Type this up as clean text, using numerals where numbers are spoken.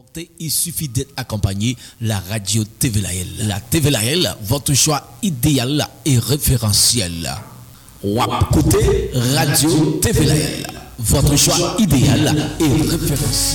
portée, il suffit d'être accompagné la radio TV Lahel. La TV Lahel, votre choix idéal et référentiel. Wap côté radio TV Lahel, votre choix idéal et référentiel.